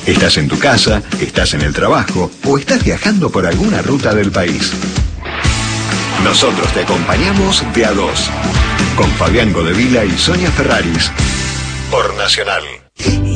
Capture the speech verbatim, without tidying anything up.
Estás en tu casa, estás en el trabajo o estás viajando por alguna ruta del país. Nosotros te acompañamos de a dos. Con Fabián Godevila y Sonia Ferraris. Por Nacional.